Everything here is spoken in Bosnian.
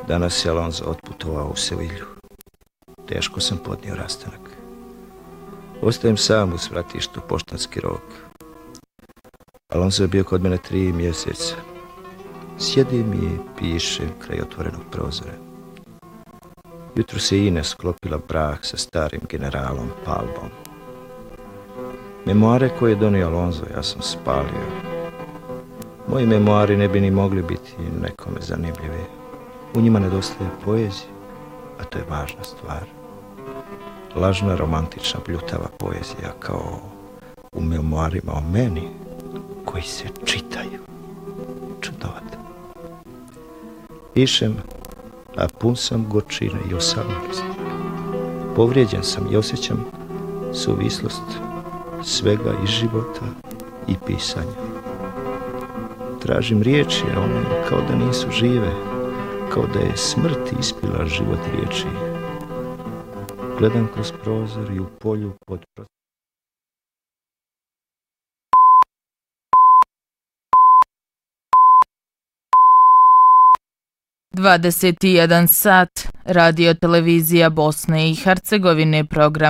Danas je Alonso otputovao u Sevilju. Teško sam podnio rastanak. Ostajem sam u svratištu Poštanski rog. Alonso je bio kod mene 3 mjeseca. Sjedim i pišem kraj otvorenog prozora. Jutro se Ines sklopila brak sa starim generalom Palbom. Memoare koje je donio Alonso ja sam spalio. Moji memoari ne bi ni mogli biti nekome zanimljivi. U njima nedostaje poezija, a to je važna stvar. Lažna, romantična, bljutava poezija, kao u memoarima o meni, koji se čitaju. Čudnovato. Pišem, a pun sam gorčine i osamljenosti. Povrijeđen sam i osjećam suvislost svega iz života i pisanja. Tražim riječi, a one kao da nisu žive, kao da je smrt ispila život riječi. Gledam kroz prozor i u polju pod prozor. 21 sat, Radio Televizija Bosne i Hercegovine, program